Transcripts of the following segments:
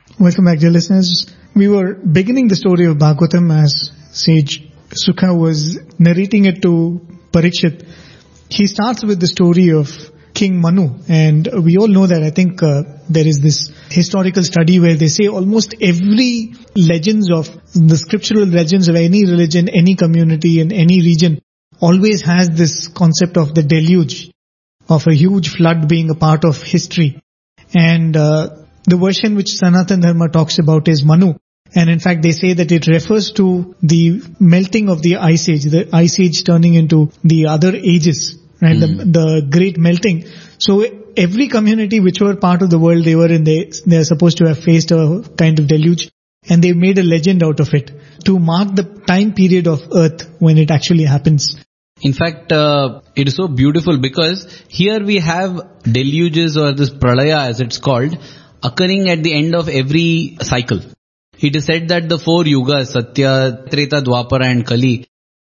Welcome back, dear listeners. We were beginning the story of Bhagavatam as Sage Sukha was narrating it to Parikshit. He starts with the story of King Manu, and we all know that. I think there is this historical study where they say almost every legends of the scriptural legends of any religion, any community in any region always has this concept of the deluge, of a huge flood being a part of history. And the version which Sanatana Dharma talks about is Manu. And in fact, they say that it refers to the melting of the ice age turning into the other ages, right? The great melting. So every community which were part of the world they were in, they are supposed to have faced a kind of deluge. And they made a legend out of it to mark the time period of Earth when it actually happens. In fact, it is so beautiful because here we have deluges, or this pralaya as it's called, occurring at the end of every cycle. It is said that the 4 yugas, Satya, Treta, Dwapara and Kali,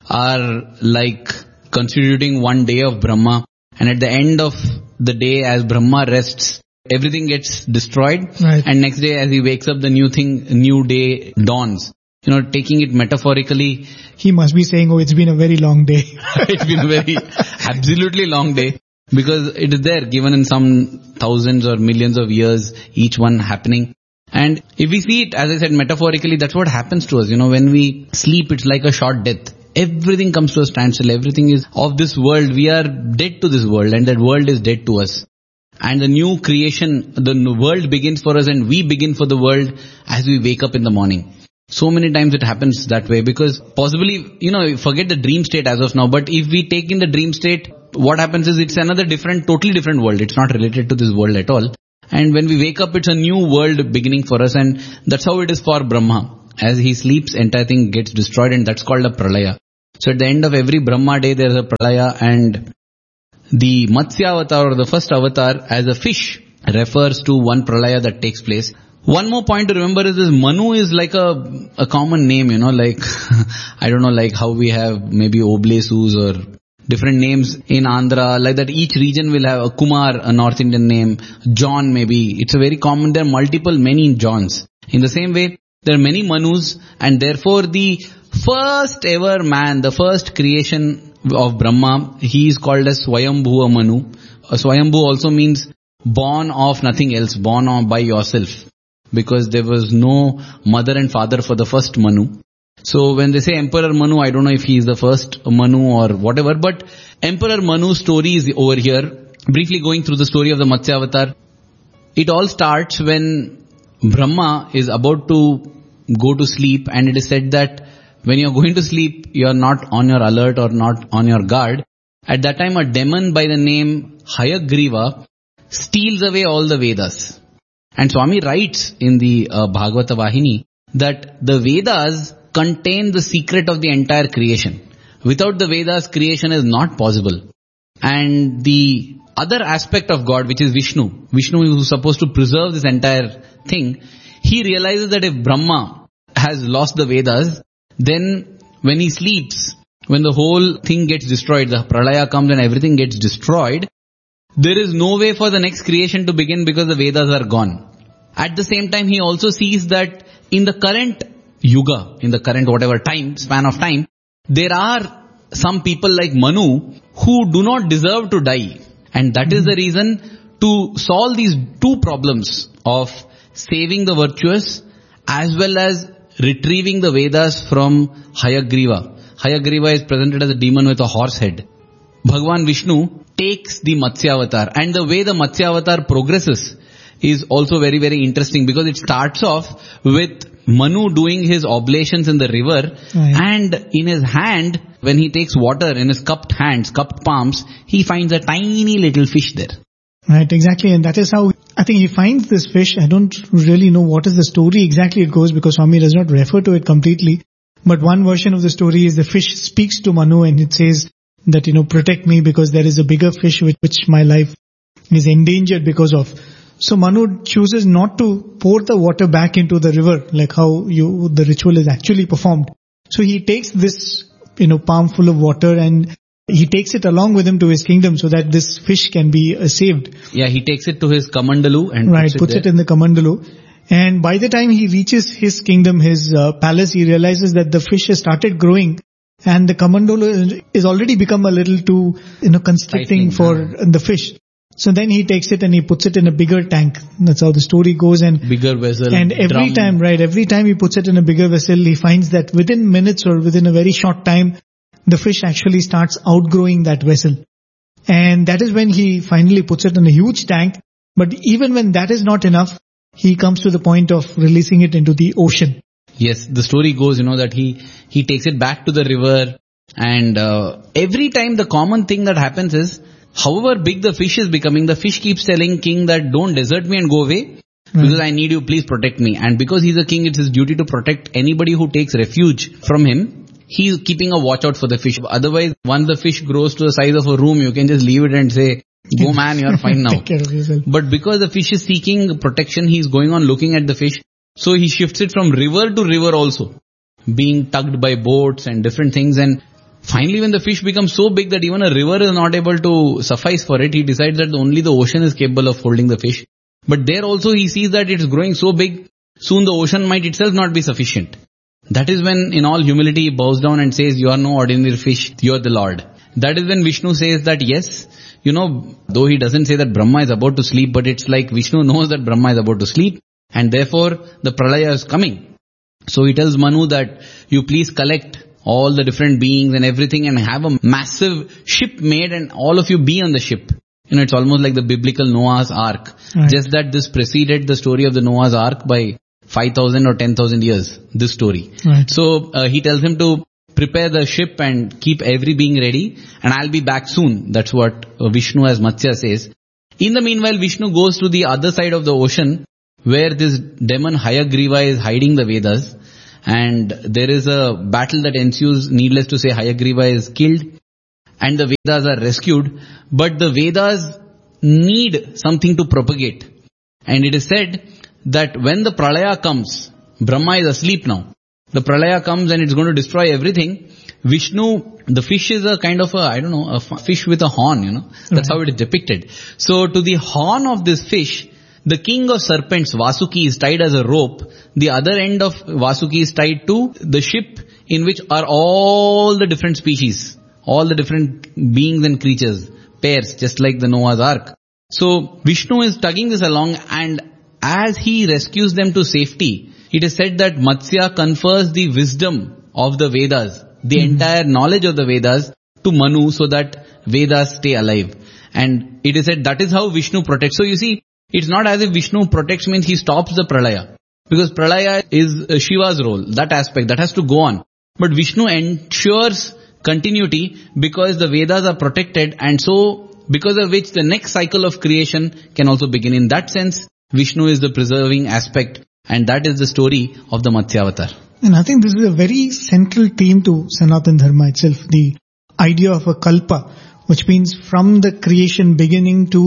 are like constituting one day of Brahma. And at the end of the day, as Brahma rests, everything gets destroyed. Right. And next day as he wakes up, the new day dawns. Taking it metaphorically. He must be saying, it's been a very long day. It's been a very absolutely long day. Because it is there, given in some thousands or millions of years, each one happening. And if we see it, as I said, metaphorically, that's what happens to us. When we sleep, it's like a short death. Everything comes to a standstill. Everything is of this world. We are dead to this world, and that world is dead to us. And the new creation, the world begins for us, and we begin for the world as we wake up in the morning. So many times it happens that way, because possibly, forget the dream state as of now, but if we take in the dream state, what happens is it's another totally different world. It's not related to this world at all. And when we wake up, it's a new world beginning for us, and that's how it is for Brahma. As he sleeps, entire thing gets destroyed, and that's called a pralaya. So at the end of every Brahma day, there's a pralaya, and the Matsya avatar, or the first avatar, as a fish, refers to one pralaya that takes place. One more point to remember is this Manu is like a common name, like, I don't know, like how we have maybe Oblesus or different names in Andhra, like that each region will have a Kumar, a North Indian name, John maybe. It's a very common, there are many Johns. In the same way, there are many Manus, and therefore the first ever man, the first creation of Brahma, he is called as Swayambhuva Manu. Swayambhu also means born of nothing else, born by yourself. Because there was no mother and father for the first Manu. So when they say Emperor Manu, I don't know if he is the first Manu or whatever, but Emperor Manu's story is over here. Briefly going through the story of the Matsya Avatar. It all starts when Brahma is about to go to sleep, and it is said that when you are going to sleep, you are not on your alert or not on your guard. At that time, a demon by the name Hayagriva steals away all the Vedas. And Swami writes in the Bhagavata Vahini that the Vedas contain the secret of the entire creation. Without the Vedas, creation is not possible. And the other aspect of God, which is Vishnu who is supposed to preserve this entire thing, he realizes that if Brahma has lost the Vedas, then when he sleeps, when the whole thing gets destroyed, the pralaya comes and everything gets destroyed, there is no way for the next creation to begin because the Vedas are gone. At the same time, he also sees that in the current yuga, in the current span of time, there are some people like Manu who do not deserve to die. And that is the reason to solve these two problems of saving the virtuous as well as retrieving the Vedas from Hayagriva. Hayagriva is presented as a demon with a horse head. Bhagavan Vishnu takes the Matsya Avatar, and the way the Matsya Avatar progresses is also very, very interesting, because it starts off with Manu doing his oblations in the river, and in his hand, when he takes water in his cupped palms, he finds a tiny little fish there. Right, exactly, and that is how I think he finds this fish. I don't really know what is the story exactly it goes, because Swami does not refer to it completely. But one version of the story is the fish speaks to Manu and it says that, protect me because there is a bigger fish which my life is endangered because of. So Manu chooses not to pour the water back into the river like how the ritual is actually performed. So he takes this, palm full of water and he takes it along with him to his kingdom so that this fish can be saved. Yeah, he takes it to his kamandalu and puts it in the kamandalu. And by the time he reaches his kingdom, his palace, he realizes that the fish has started growing and the Kamandolo is already become a little too, constricting for the fish. So then he takes it and he puts it in a bigger tank. That's how the story goes. And bigger vessel. And every time he puts it in a bigger vessel, he finds that within minutes or within a very short time, the fish actually starts outgrowing that vessel. And that is when he finally puts it in a huge tank. But even when that is not enough, he comes to the point of releasing it into the ocean. Yes, the story goes, that he takes it back to the river, and every time the common thing that happens is, however big the fish is becoming, the fish keeps telling king that don't desert me and go away, because I need you, please protect me. And because he's a king, it's his duty to protect anybody who takes refuge from him. He's keeping a watch out for the fish. Otherwise, once the fish grows to the size of a room, you can just leave it and say, go man, you're fine now. Take care of yourself. But because the fish is seeking protection, he's going on looking at the fish. So he shifts it from river to river also, being tugged by boats and different things. And finally, when the fish becomes so big that even a river is not able to suffice for it, he decides that only the ocean is capable of holding the fish. But there also he sees that it's growing so big, soon the ocean might itself not be sufficient. That is when in all humility he bows down and says, you are no ordinary fish, you are the Lord. That is when Vishnu says that yes, though he doesn't say that Brahma is about to sleep, but it's like Vishnu knows that Brahma is about to sleep. And therefore, the pralaya is coming. So he tells Manu that you please collect all the different beings and everything and have a massive ship made and all of you be on the ship. It's almost like the biblical Noah's Ark. Right. Just that this preceded the story of the Noah's Ark by 5,000 or 10,000 years, this story. Right. So he tells him to prepare the ship and keep every being ready and I'll be back soon. That's what Vishnu as Matsya says. In the meanwhile, Vishnu goes to the other side of the ocean where this demon Hayagriva is hiding the Vedas, and there is a battle that ensues. Needless to say, Hayagriva is killed and the Vedas are rescued, but the Vedas need something to propagate. And it is said that when the pralaya comes, Brahma is asleep now, the pralaya comes and it's going to destroy everything. Vishnu, the fish is a kind of a fish with a horn, That's how it is depicted. So to the horn of this fish, the king of serpents, Vasuki, is tied as a rope. The other end of Vasuki is tied to the ship in which are all the different species, all the different beings and creatures, pairs, just like the Noah's Ark. So Vishnu is tugging this along, and as he rescues them to safety, it is said that Matsya confers the wisdom of the Vedas, the entire knowledge of the Vedas to Manu so that Vedas stay alive. And it is said that is how Vishnu protects. So you see, it's not as if Vishnu protects means he stops the pralaya. Because pralaya is Shiva's role, that aspect, that has to go on. But Vishnu ensures continuity because the Vedas are protected, and so because of which the next cycle of creation can also begin. In that sense, Vishnu is the preserving aspect, and that is the story of the Matsya-avatar. And I think this is a very central theme to Sanatana Dharma itself, the idea of a kalpa, which means from the creation beginning to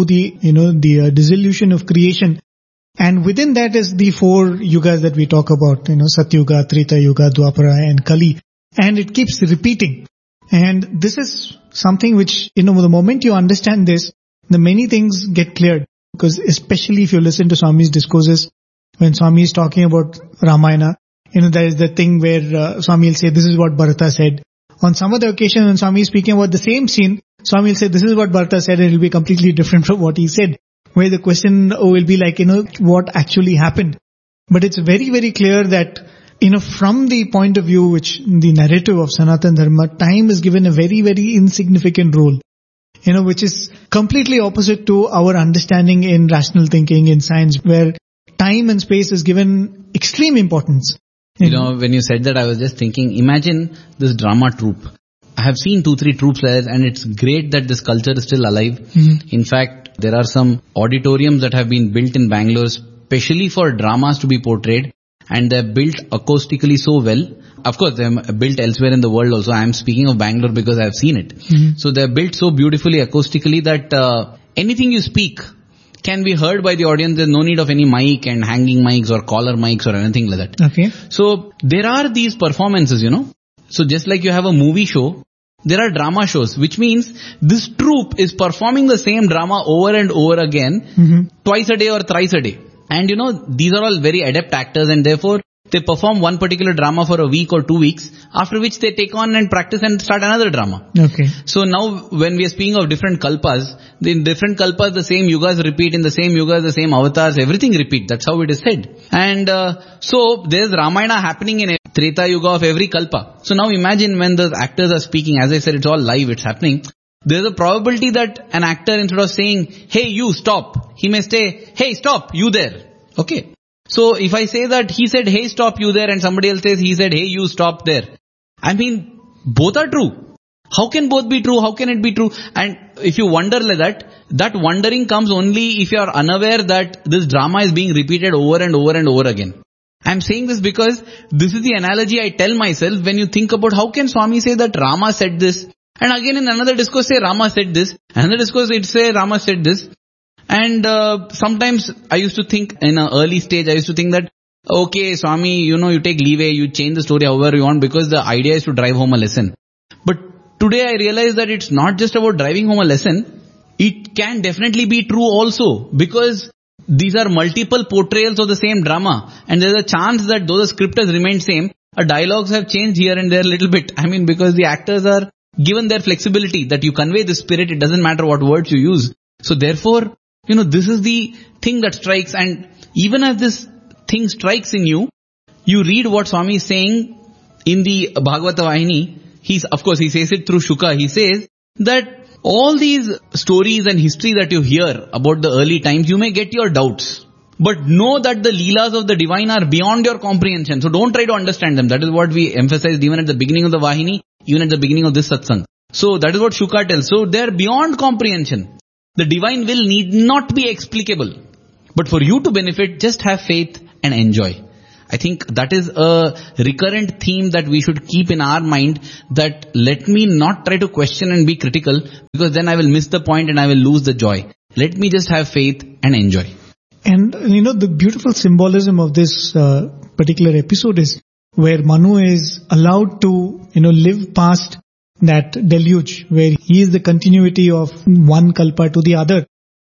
the dissolution of creation. And within that is the 4 yugas that we talk about, Satyuga, Treta Yuga, Dwapara and Kali. And it keeps repeating. And this is something which, the moment you understand this, the many things get cleared. Because especially if you listen to Swami's discourses, when Swami is talking about Ramayana, there is the thing where Swami will say, this is what Bharata said. On some other occasion when Swami is speaking about the same scene, Swami will say, this is what Bharata said, and it will be completely different from what he said. Where the question will be like, what actually happened. But it's very, very clear that, from the point of view which the narrative of Sanatana Dharma, time is given a very, very insignificant role. Which is completely opposite to our understanding in rational thinking, in science, where time and space is given extreme importance. When you said that, I was just thinking, imagine this drama troupe. I have seen 2-3 troupes there, and it's great that this culture is still alive. Mm-hmm. In fact, there are some auditoriums that have been built in Bangalore specially for dramas to be portrayed, and they're built acoustically so well. Of course, they're built elsewhere in the world also. I'm speaking of Bangalore because I've seen it. Mm-hmm. So they're built so beautifully acoustically that anything you speak can be heard by the audience. There's no need of any mic and hanging mics or collar mics or anything like that. Okay. So there are these performances, So just like you have a movie show, there are drama shows, which means this troupe is performing the same drama over and over again, twice a day or thrice a day. And these are all very adept actors, and therefore they perform one particular drama for a week or 2 weeks, after which they take on and practice and start another drama. Okay. So now when we are speaking of different kalpas, in different kalpas the same yugas repeat, in the same yugas the same avatars, everything repeat. That's how it is said. And so there's Ramayana happening in a Treta Yuga of every kalpa. So now imagine when the actors are speaking, as I said, it's all live, it's happening. There's a probability that an actor, instead of saying, hey you stop, he may say, hey stop, you there. Okay. So if I say that he said, hey stop, you there, and somebody else says, he said, hey you stop there. I mean, both are true. How can both be true? How can it be true? And if you wonder like that wondering comes only if you are unaware that this drama is being repeated over and over and over again. I'm saying this because this is the analogy I tell myself when you think about how can Swami say that Rama said this, and again in another discourse say Rama said this, another discourse it say Rama said this. And sometimes I used to think in an early stage, I used to think that, okay Swami, you take leeway, you change the story however you want because the idea is to drive home a lesson. But today I realize that it's not just about driving home a lesson. It can definitely be true also, because these are multiple portrayals of the same drama, and there's a chance that though the script has remained same, dialogues have changed here and there a little bit. I mean, because the actors are given their flexibility that you convey the spirit, it doesn't matter what words you use. So therefore, this is the thing that strikes, and even as this thing strikes in you, you read what Swami is saying in the Bhagavata Vahini. He says it through Shuka. He says that all these stories and history that you hear about the early times, you may get your doubts. But know that the Leelas of the divine are beyond your comprehension. So don't try to understand them. That is what we emphasized even at the beginning of the Vahini, even at the beginning of this satsang. So that is what Shuka tells. So they are beyond comprehension. The divine will need not be explicable. But for you to benefit, just have faith and enjoy. I think that is a recurrent theme that we should keep in our mind, that let me not try to question and be critical, because then I will miss the point and I will lose the joy. Let me just have faith and enjoy. And the beautiful symbolism of this particular episode is where Manu is allowed to live past that deluge, where he is the continuity of one kalpa to the other.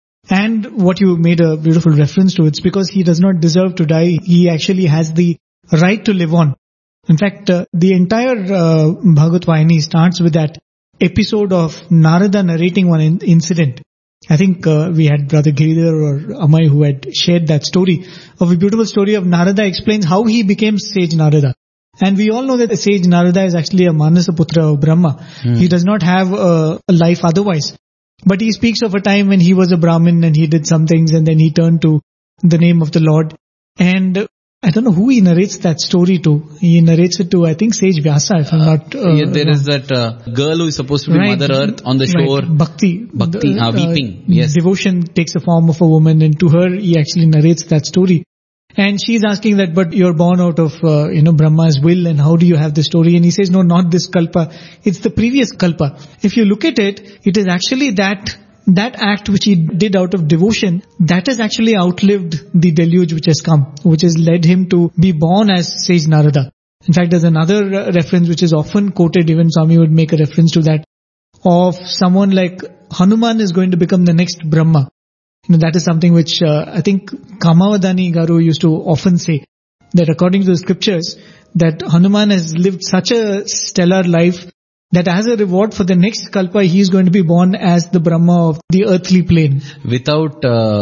And what you made a beautiful reference to, it's because he does not deserve to die. He actually has the right to live on. In fact, the entire Bhagavad Vahini starts with that episode of Narada narrating one incident. I think we had Brother Giridhar or Amay who had shared that story of a beautiful story of Narada explains how he became sage Narada. And we all know that the sage Narada is actually a Manasaputra of Brahma. He does not have a life otherwise. But he speaks of a time when he was a Brahmin and he did some things and then he turned to the name of the Lord. And I don't know who he narrates that story to. He narrates it to, I think, Sage Vyasa, if I'm not there is that girl who is supposed to be Mother Earth on the shore. Bhakti, weeping. Yes. Devotion takes the form of a woman, and to her he actually narrates that story. And she's asking that, but you're born out of, Brahma's will, and how do you have this story? And he says, no, not this kalpa. It's the previous kalpa. If you look at it, it is actually that act which he did out of devotion, that has actually outlived the deluge which has come, which has led him to be born as Sage Narada. In fact, there's another reference which is often quoted, even Swami would make a reference to that, of someone like Hanuman is going to become the next Brahma. That is something which I think Kamavadani Garu used to often say, that according to the scriptures, that Hanuman has lived such a stellar life that as a reward for the next kalpa, he is going to be born as the Brahma of the earthly plane. Without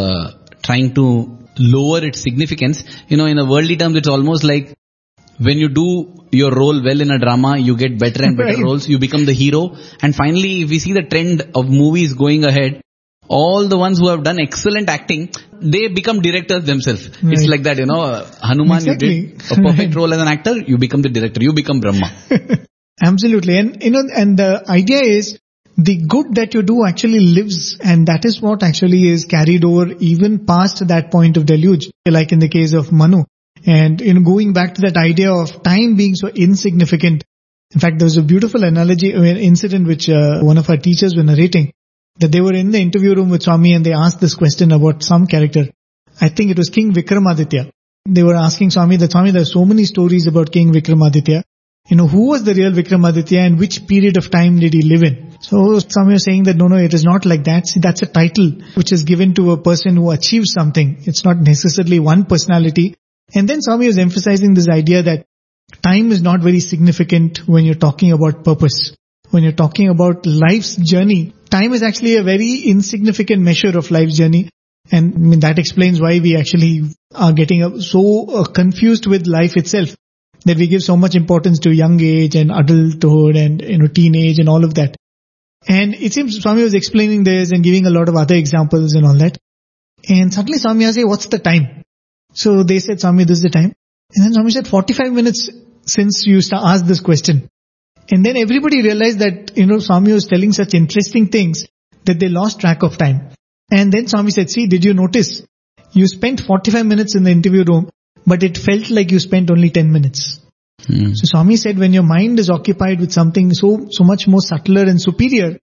trying to lower its significance, in the worldly terms, it's almost like when you do your role well in a drama, you get better and better roles, you become the hero. And finally, if we see the trend of movies going ahead, all the ones who have done excellent acting, they become directors themselves. Right. It's like that, Hanuman, exactly. You did a perfect role as an actor, you become the director, you become Brahma. Absolutely. And, and the idea is the good that you do actually lives, and that is what actually is carried over even past that point of deluge, like in the case of Manu. And, going back to that idea of time being so insignificant. In fact, there was a beautiful analogy, incident which one of our teachers were narrating, that they were in the interview room with Swami and they asked this question about some character. I think it was King Vikramaditya. They were asking Swami that, Swami, there are so many stories about King Vikramaditya. Who was the real Vikramaditya and which period of time did he live in? So Swami was saying that no, it is not like that. See, that's a title which is given to a person who achieves something. It's not necessarily one personality. And then Swami was emphasizing this idea that time is not very significant when you're talking about purpose. When you're talking about life's journey, time is actually a very insignificant measure of life's journey. And I mean, that explains why we actually are getting so confused with life itself, that we give so much importance to young age and adulthood and teenage and all of that. And it seems Swami was explaining this and giving a lot of other examples and all that. And suddenly Swami asked, what's the time? So they said, Swami, this is the time. And then Swami said, 45 minutes since you asked this question. And then everybody realized that, Swami was telling such interesting things that they lost track of time. And then Swami said, see, did you notice? You spent 45 minutes in the interview room, but it felt like you spent only 10 minutes. So Swami said, when your mind is occupied with something so much more subtler and superior,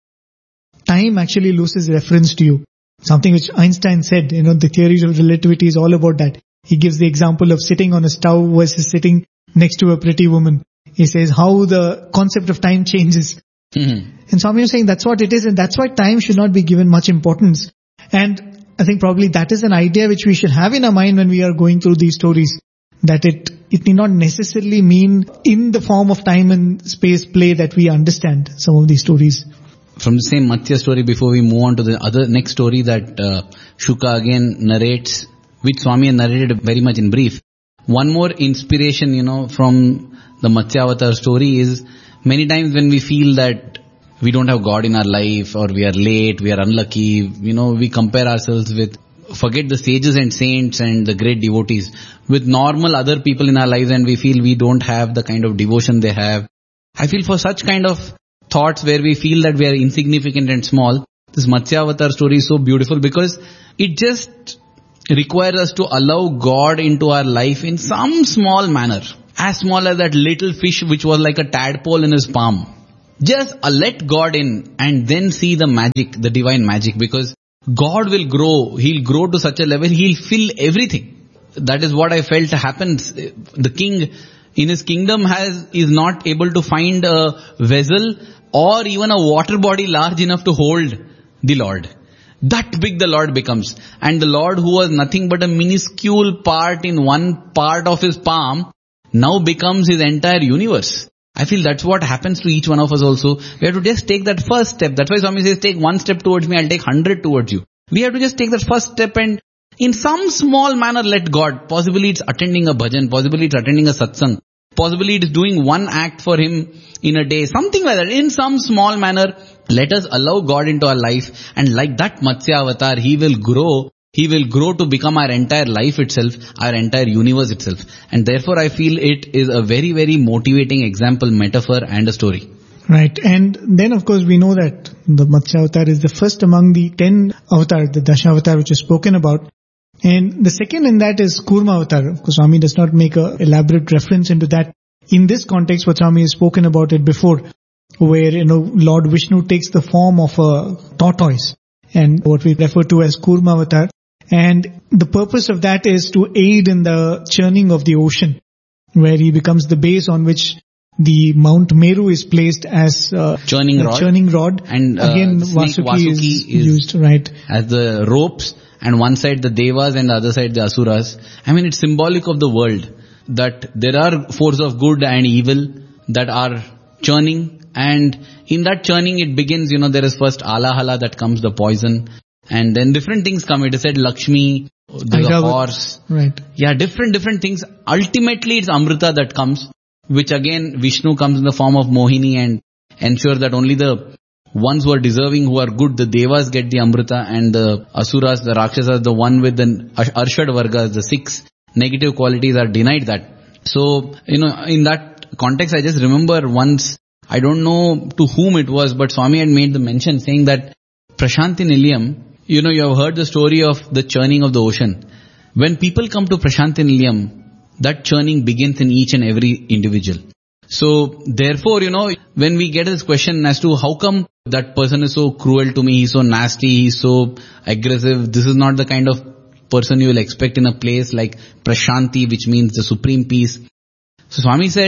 time actually loses reference to you. Something which Einstein said, the theory of relativity is all about that. He gives the example of sitting on a stove versus sitting next to a pretty woman. He says how the concept of time changes. And Swami was saying that's what it is, and that's why time should not be given much importance. And I think probably that is an idea which we should have in our mind when we are going through these stories, that it need not necessarily mean in the form of time and space play that we understand some of these stories. From the same Matsya story, before we move on to the next story that Shuka again narrates, which Swami narrated very much in brief. One more inspiration, from the Matsya Avatar story is many times when we feel that we don't have God in our life, or we are late, we are unlucky, we compare ourselves with, forget the sages and saints and the great devotees, with normal other people in our lives, and we feel we don't have the kind of devotion they have. I feel for such kind of thoughts where we feel that we are insignificant and small, this Matsya Avatar story is so beautiful because it just requires us to allow God into our life in some small manner. As small as that little fish which was like a tadpole in his palm. Just let God in and then see the magic, the divine magic, because God will grow. He'll grow to such a level, he'll fill everything. That is what I felt happens. The king in his kingdom is not able to find a vessel or even a water body large enough to hold the Lord. That big the Lord becomes. And the Lord, who was nothing but a minuscule part in one part of his palm, now becomes his entire universe. I feel that's what happens to each one of us also. We have to just take that first step. That's why Swami says, take one step towards me, I'll take 100 towards you. We have to just take that first step and in some small manner let God. Possibly it's attending a bhajan, possibly it's attending a satsang, possibly it's doing one act for him in a day, something like that. In some small manner, let us allow God into our life, and like that Matsya Avatar, he will grow. He will grow to become our entire life itself, our entire universe itself. And therefore I feel it is a very, very motivating example, metaphor and a story. Right. And then of course we know that the Matsya Avatar is the first among the 10 avatars, the Dasha Avatar which is spoken about. And the second in that is Kurma Avatar. Of course Swami does not make an elaborate reference into that. In this context, what Swami has spoken about it before, where, Lord Vishnu takes the form of a tortoise and what we refer to as Kurma Avatar. And the purpose of that is to aid in the churning of the ocean, where he becomes the base on which the Mount Meru is placed as churning rod. And again, Vasuki is used, right, as the ropes, and one side the Devas and the other side the Asuras. I mean, it's symbolic of the world, that there are forces of good and evil that are churning, and in that churning it begins, there is first Alahala, that comes the poison. And then different things come. It is said Lakshmi, the horse. Right. Yeah, different things. Ultimately it's Amrita that comes, which again Vishnu comes in the form of Mohini and ensure that only the ones who are deserving, who are good, the Devas get the Amrita, and the Asuras, the Rakshasas, the one with the Arshad Vargas, the 6 negative qualities, are denied that. So, in that context I just remember once, I don't know to whom it was, but Swami had made the mention saying that Prashanti Nilayam, you have heard the story of the churning of the ocean. When people come to Prashanti Nilayam, that churning begins in each and every individual. So, therefore, when we get this question as to how come that person is so cruel to me, he's so nasty, he's so aggressive, this is not the kind of person you will expect in a place like Prashanti, which means the supreme peace. So, Swami said,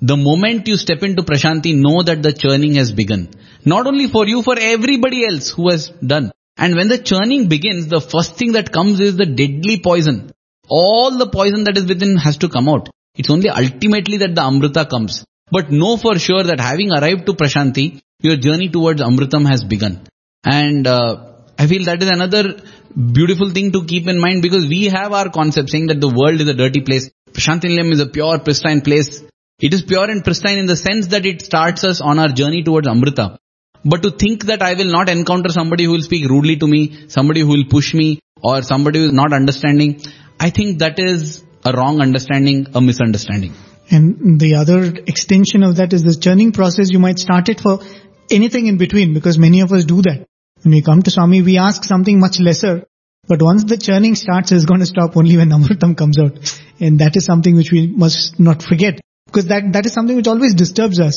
the moment you step into Prashanti, know that the churning has begun. Not only for you, for everybody else who has done. And when the churning begins, the first thing that comes is the deadly poison. All the poison that is within has to come out. It's only ultimately that the Amrita comes. But know for sure that having arrived to Prashanti, your journey towards Amritam has begun. And I feel that is another beautiful thing to keep in mind, because we have our concept saying that the world is a dirty place. Prashanti Nilayam is a pure, pristine place. It is pure and pristine in the sense that it starts us on our journey towards Amrita. But to think that I will not encounter somebody who will speak rudely to me, somebody who will push me, or somebody who is not understanding, I think that is a wrong understanding, a misunderstanding. And the other extension of that is this churning process. You might start it for anything in between, because many of us do that. When we come to Swami, we ask something much lesser. But once the churning starts, it's going to stop only when Amritam comes out. And that is something which we must not forget. Because that is something which always disturbs us.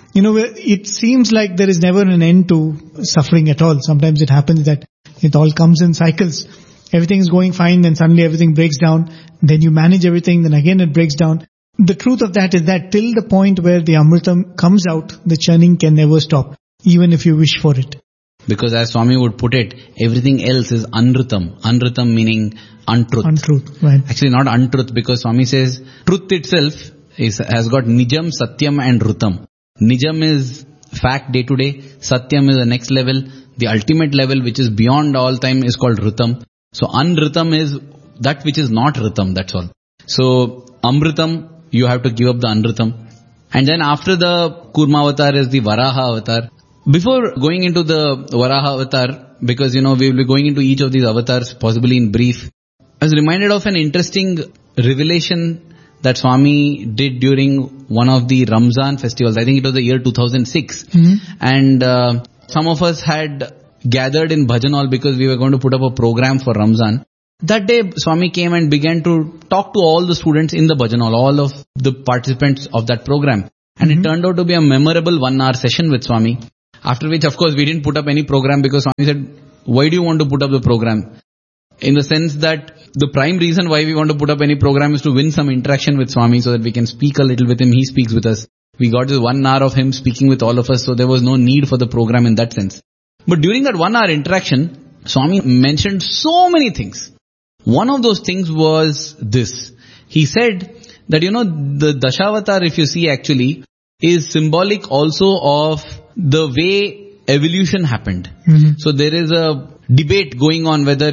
It seems like there is never an end to suffering at all. Sometimes it happens that it all comes in cycles. Everything is going fine, then suddenly everything breaks down. Then you manage everything, then again it breaks down. The truth of that is that till the point where the Amritam comes out, the churning can never stop, even if you wish for it. Because as Swami would put it, everything else is Anritam. Anritam meaning untruth. Untruth, right. Actually not untruth, because Swami says truth itself has got Nijam, Satyam and Rutam. Nijam is fact day to day. Satyam is the next level. The ultimate level which is beyond all time is called Rutam. So Anritam is that which is not Ritam, that's all. So Amritam, you have to give up the Anritam. And then after the Kurma avatar is the Varaha avatar. Before going into the Varaha avatar, because we will be going into each of these avatars possibly in brief, I was reminded of an interesting revelation that Swami did during one of the Ramzan festivals. I think it was the year 2006. Mm-hmm. And some of us had gathered in Bhajan Hall because we were going to put up a program for Ramzan. That day Swami came and began to talk to all the students in the Bhajan Hall, all of the participants of that program. And it turned out to be a memorable 1 hour session with Swami. After which, of course, we didn't put up any program because Swami said, why do you want to put up the program? In the sense that the prime reason why we want to put up any program is to win some interaction with Swami so that we can speak a little with him. He speaks with us. We got this 1 hour of him speaking with all of us, so there was no need for the program in that sense. But during that 1 hour interaction, Swami mentioned so many things. One of those things was this. He said that, the Dashavatar, if you see actually, is symbolic also of the way evolution happened. Mm-hmm. So there is a debate going on whether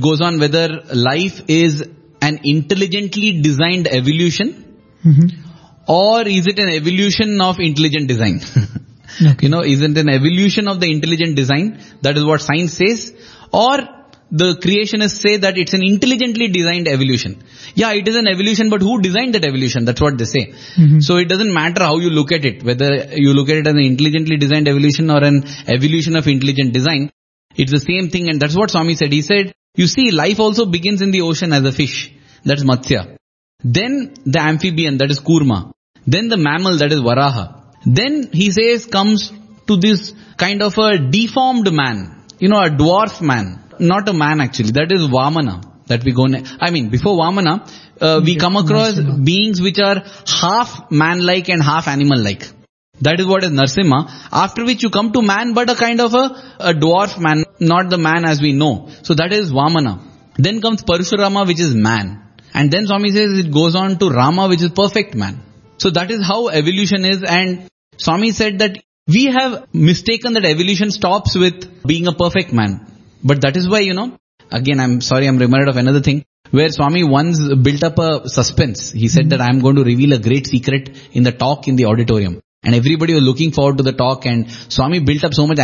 life is an intelligently designed evolution, or is it an evolution of intelligent design? Okay. Is it an evolution of the intelligent design? That is what science says. Or the creationists say that it's an intelligently designed evolution. Yeah, it is an evolution, but who designed that evolution? That's what they say. Mm-hmm. So it doesn't matter how you look at it, whether you look at it as an intelligently designed evolution or an evolution of intelligent design. It's the same thing, and that's what Swami said. He said, you see, life also begins in the ocean as a fish. That's Matsya. Then the amphibian, that is Kurma. Then the mammal, that is Varaha. Then, he says, comes to this kind of a deformed man. A dwarf man. Not a man actually. That is Vamana. That we go. Before Vamana, we come across beings which are half man-like and half animal-like. That is what is Narsimha. After which you come to man, but a kind of a dwarf man, not the man as we know. So that is Vamana. Then comes Parashurama, which is man. And then Swami says it goes on to Rama, which is perfect man. So that is how evolution is. And Swami said that we have mistaken that evolution stops with being a perfect man. But that is why, again, I'm reminded of another thing, where Swami once built up a suspense. He said that I'm going to reveal a great secret in the talk in the auditorium. And everybody was looking forward to the talk, and Swami built up so much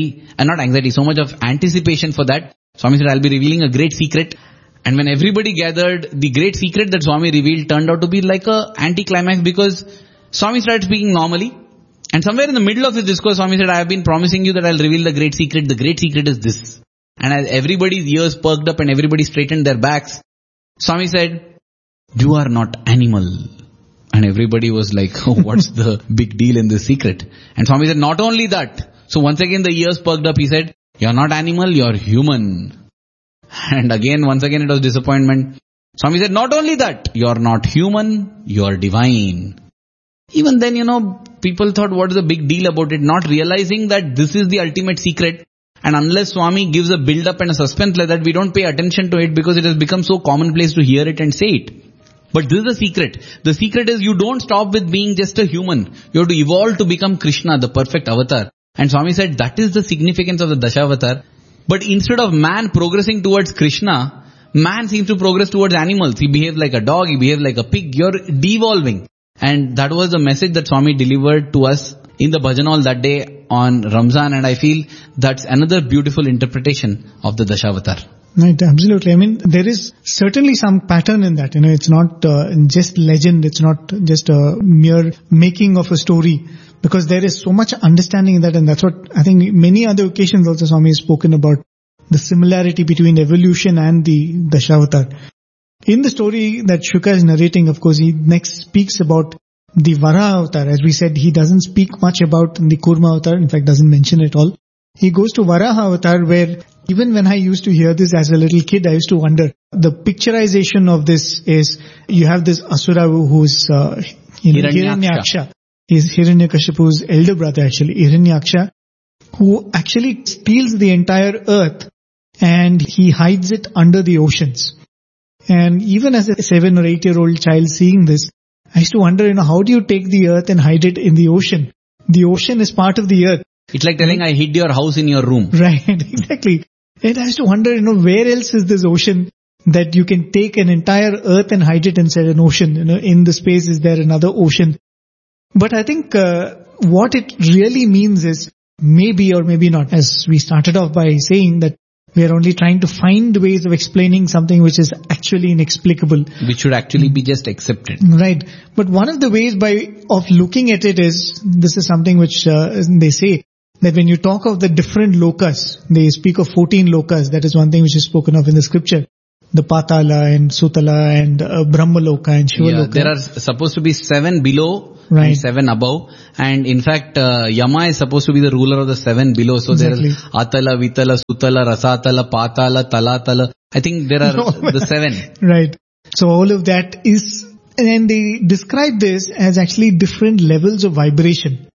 so much of anticipation for that. Swami said, I'll be revealing a great secret. And when everybody gathered, the great secret that Swami revealed turned out to be like a anticlimax, because Swami started speaking normally. And somewhere in the middle of his discourse, Swami said, I have been promising you that I'll reveal the great secret. The great secret is this. And as everybody's ears perked up and everybody straightened their backs, Swami said, you are not animal. And everybody was like, oh, what's the big deal in this secret? And Swami said, not only that. So once again the ears perked up. He said, you're not animal, you're human. And once again it was disappointment. Swami said, not only that, you're not human, you're divine. Even then, people thought, what is the big deal about it? Not realizing that this is the ultimate secret. And unless Swami gives a build-up and a suspense like that, we don't pay attention to it because it has become so commonplace to hear it and say it. But this is the secret. The secret is you don't stop with being just a human. You have to evolve to become Krishna, the perfect avatar. And Swami said that is the significance of the Dashavatar. But instead of man progressing towards Krishna, man seems to progress towards animals. He behaves like a dog, he behaves like a pig. You're devolving. And that was the message that Swami delivered to us in the bhajan hall that day on Ramzan, and I feel that's another beautiful interpretation of the Dashavatar. Right, absolutely. I mean, there is certainly some pattern in that. It's not just legend. It's not just a mere making of a story, because there is so much understanding in that, and that's what I think many other occasions also Swami has spoken about, the similarity between evolution and the Dashavatar. In the story that Shuka is narrating, of course, he next speaks about the Varaha avatar. As we said, he doesn't speak much about the Kurma avatar, in fact doesn't mention it all. He goes to Varaha avatar, where even when I used to hear this as a little kid, I used to wonder. The picturization of this is, you have this Asura who's Hiranyaksha. He's Hiranyakashipu's elder brother actually, Hiranyaksha, who actually steals the entire earth and he hides it under the oceans. And even as a 7 or 8 year old child seeing this, I used to wonder, how do you take the earth and hide it in the ocean? The ocean is part of the earth. It's like telling I hid your house in your room. Right, exactly. And I used to wonder, where else is this ocean that you can take an entire earth and hide it inside an ocean? In the space is there another ocean? But I think what it really means is maybe or maybe not. As we started off by saying that we are only trying to find ways of explaining something which is actually inexplicable. Which should actually be just accepted. Right. But one of the ways of looking at it is, this is something which they say, that when you talk of the different lokas, they speak of 14 lokas. That is one thing which is spoken of in the scripture. The Patala and Sutala and Brahmaloka and Shivaloka. Yeah, there are supposed to be 7 below, right, and 7 above. And in fact, Yama is supposed to be the ruler of the 7 below. So exactly. There is Atala, Vitala, Sutala, Rasatala, Patala, Talatala. I think there are the 7. Right. So all of that is, and they describe this as actually different levels of vibration.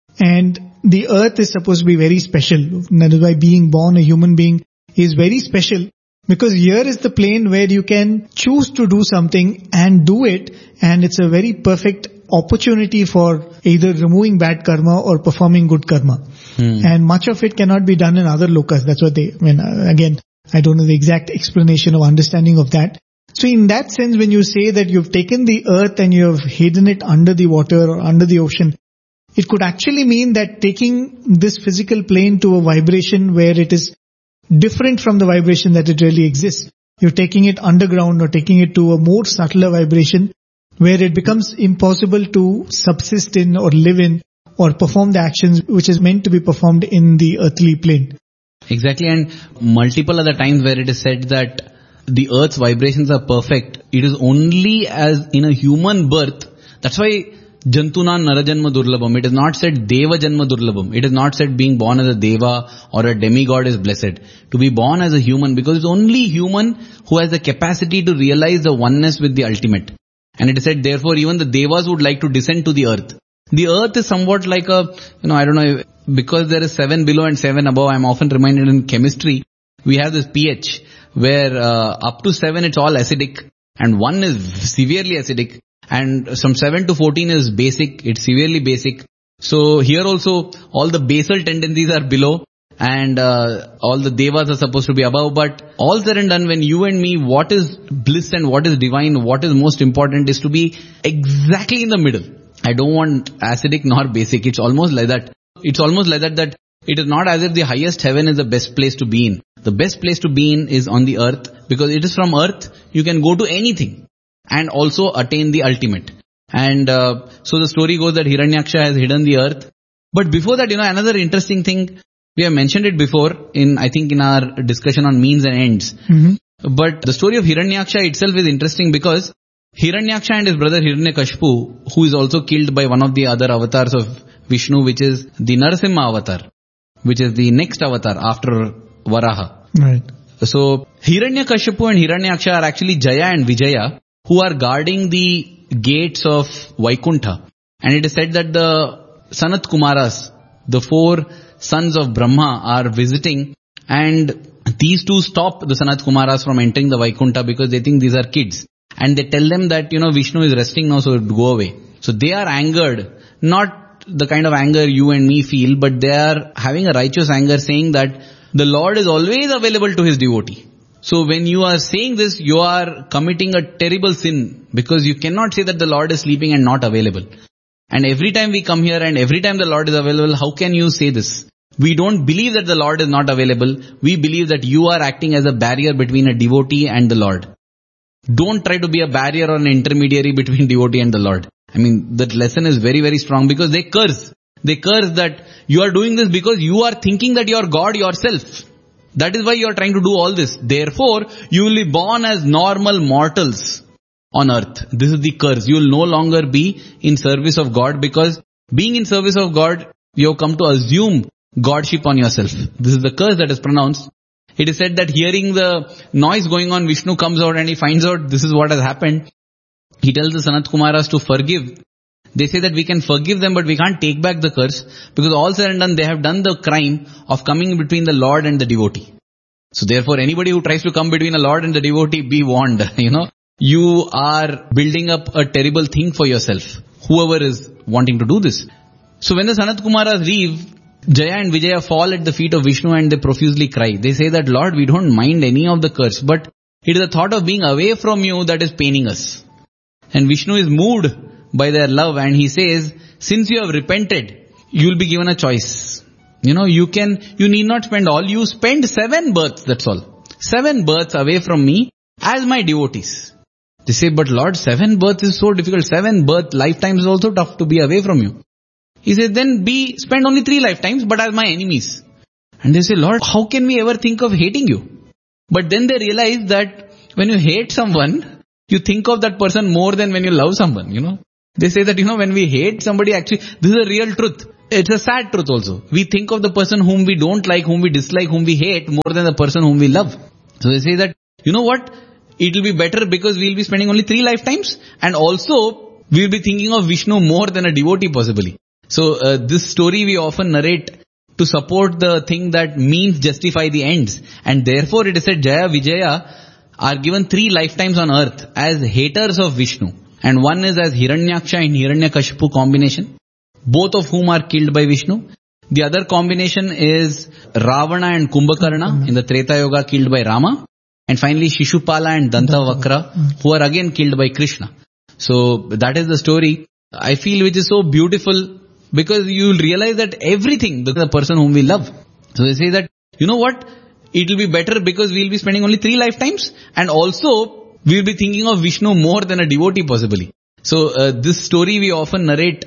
And the earth is supposed to be very special. That is why being born a human being is very special. Because here is the plane where you can choose to do something and do it, and it's a very perfect opportunity for either removing bad karma or performing good karma. And much of it cannot be done in other lokas. That's what again, I don't know the exact explanation or understanding of that. So in that sense, when you say that you've taken the earth and you have hidden it under the water or under the ocean, it could actually mean that taking this physical plane to a vibration where it is different from the vibration that it really exists. You're taking it underground or taking it to a more subtler vibration where it becomes impossible to subsist in or live in or perform the actions which is meant to be performed in the earthly plane. Exactly, and multiple other times where it is said that the earth's vibrations are perfect. It is only as in a human birth. That's why Jantunan Narajanma Durlabham. It is not said Deva Janma Durlabham. It is not said being born as a Deva or a demigod is blessed. To be born as a human, because it's only human who has the capacity to realize the oneness with the ultimate. And it is said therefore even the Devas would like to descend to the earth. The earth is somewhat like a, I don't know, because there is 7 below and 7 above, I'm often reminded in chemistry, we have this pH where up to 7 it's all acidic and 1 is severely acidic. And from 7 to 14 is basic, it's severely basic. So here also all the basal tendencies are below and all the devas are supposed to be above. But all said and done, when you and me, what is bliss and what is divine, what is most important is to be exactly in the middle. I don't want acidic nor basic. It's almost like that. It's almost like that it is not as if the highest heaven is the best place to be in. The best place to be in is on the earth, because it is from earth you can go to anything and also attain the ultimate. And so the story goes that Hiranyaksha has hidden the earth. But before that, another interesting thing, we have mentioned it before I think in our discussion on means and ends. Mm-hmm. But the story of Hiranyaksha itself is interesting because Hiranyaksha and his brother Hiranyakashipu, who is also killed by one of the other avatars of Vishnu, which is the Narasimha avatar, which is the next avatar after Varaha. Right. So Hiranyakashipu and Hiranyaksha are actually Jaya and Vijaya, who are guarding the gates of Vaikuntha. And it is said that the Sanat Kumaras, the 4 sons of Brahma, are visiting, and these two stop the Sanat Kumaras from entering the Vaikuntha because they think these are kids. And they tell them that, Vishnu is resting now, so go away. So they are angered, not the kind of anger you and me feel, but they are having a righteous anger, saying that the Lord is always available to his devotee. So when you are saying this, you are committing a terrible sin, because you cannot say that the Lord is sleeping and not available. And every time we come here and every time the Lord is available, how can you say this? We don't believe that the Lord is not available. We believe that you are acting as a barrier between a devotee and the Lord. Don't try to be a barrier or an intermediary between devotee and the Lord. I mean, that lesson is very, very strong, because they curse. They curse that you are doing this because you are thinking that you are God yourself. That is why you are trying to do all this. Therefore, you will be born as normal mortals on earth. This is the curse. You will no longer be in service of God, because being in service of God, you have come to assume Godship on yourself. This is the curse that is pronounced. It is said that hearing the noise going on, Vishnu comes out and he finds out this is what has happened. He tells the Sanat Kumaras to forgive. They say that we can forgive them, but we can't take back the curse, because all said and done, they have done the crime of coming between the Lord and the devotee. So therefore, anybody who tries to come between the Lord and the devotee, be warned. You are building up a terrible thing for yourself, whoever is wanting to do this. So when the Sanat Kumaras leave, Jaya and Vijaya fall at the feet of Vishnu and they profusely cry. They say that, Lord, we don't mind any of the curse, but it is the thought of being away from you that is paining us. And Vishnu is moved by their love, and he says, since you have repented, you will be given a choice. You need not spend all. You spend 7 births, that's all. 7 births away from me as my devotees. They say, but Lord, 7 births is so difficult. 7 birth lifetimes is also tough to be away from you. He says, then spend only 3 lifetimes, but as my enemies. And they say, Lord, how can we ever think of hating you? But then they realize that when you hate someone, you think of that person more than when you love someone, They say that, when we hate somebody, actually, this is a real truth. It's a sad truth also. We think of the person whom we don't like, whom we dislike, whom we hate, more than the person whom we love. So they say that, you know what? It will be better because we will be spending only 3 lifetimes, and also we will be thinking of Vishnu more than a devotee possibly. So this story we often narrate to support the thing that means justify the ends. And therefore it is said Jaya Vijaya are given 3 lifetimes on earth as haters of Vishnu. And one is as Hiranyaksha and Hiranyakashipu combination, both of whom are killed by Vishnu. The other combination is Ravana and Kumbhakarna in the Treta Yoga, killed by Rama. And finally Shishupala and Dantavakra, who are again killed by Krishna. So that is the story, I feel, which is so beautiful, because you will realize that everything, the person whom we love. So they say that, you know what, it will be better because we will be spending only 3 lifetimes, and also we will be thinking of Vishnu more than a devotee possibly. So this story we often narrate